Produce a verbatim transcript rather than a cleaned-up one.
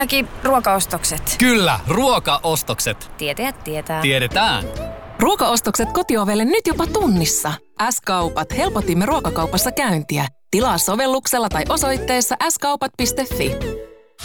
Ainakin ruokaostokset. Kyllä, ruokaostokset. Tietäjät tietää. Tiedetään. Ruokaostokset kotiovelle nyt jopa tunnissa. S-kaupat. Helpotimme ruokakaupassa käyntiä. Tilaa sovelluksella tai osoitteessa s kaupat piste fi.